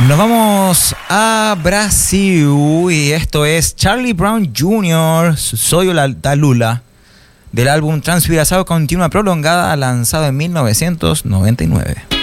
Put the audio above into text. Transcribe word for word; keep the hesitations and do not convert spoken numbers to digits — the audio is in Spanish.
Nos vamos a Brasil y esto es Charlie Brown junior, Soy la Talula, del álbum Transpiração Contínua Prolongada, lanzado en mil novecientos noventa y nueve.